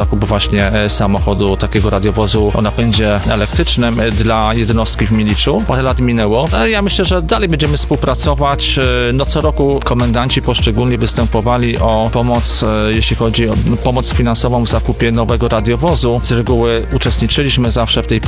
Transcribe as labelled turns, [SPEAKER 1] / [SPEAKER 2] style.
[SPEAKER 1] zakup właśnie samochodu, takiego radiowozu o napędzie elektrycznym dla jednostki w Miliczu. Parę lat minęło. Ja myślę, że dalej będziemy współpracować. No co roku komendanci poszczególnie występowali o pomoc, jeśli chodzi o pomoc finansową w zakupie nowego radiowozu. Z reguły uczestniczyliśmy zawsze w tej